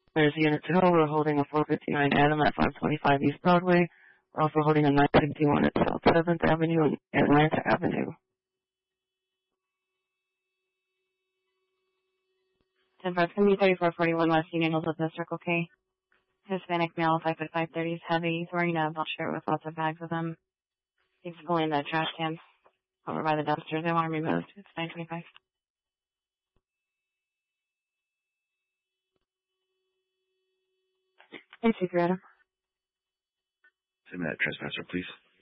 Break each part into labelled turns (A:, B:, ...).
A: There's Unit 2. We're holding a 459 Adam at 525 East Broadway. We're also holding a 951 at South 7th Avenue and Atlanta Avenue.
B: 10-5, can be 3441 West Union Hills with the Circle K. Hispanic male, 5 foot 530, he's heavy. He's wearing a belt shirt with lots of bags with him. He's pulling the trash cans over by the dumpsters. They want to remove. It's 925. Hey, Secret Adam.
C: Send me that trespasser, please.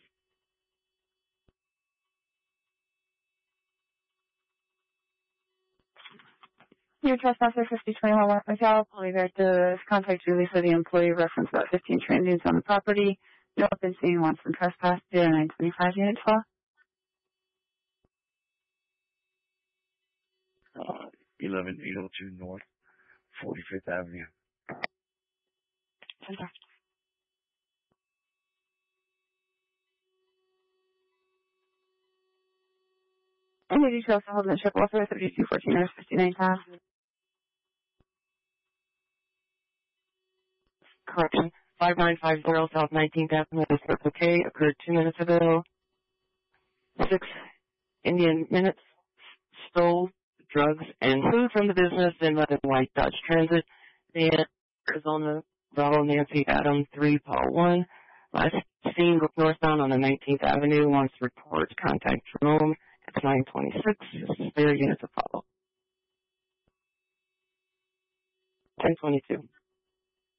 B: Your trespasser 5021 West Hotel. Polyvert to contact Julie for the employee reference about 15 transients on the property. No open scene wants some trespass. 925 Unit 12.
C: 11802 North 45th Avenue.
B: 10-5. Any details to hold in the ship welfare 3214 or 59 pounds?
A: Correction. 5950 South 19th Avenue, Circle K, occurred 2 minutes ago. 6 Indian minutes, stole drugs and food from the business in red and white Dodge Transit. Van, Arizona, Bravo, Nancy, Adam, 3, Paul 1. Last seen northbound on the 19th Avenue. Wants to report. Contact Jerome. It's 926. Spare units to follow. 1022.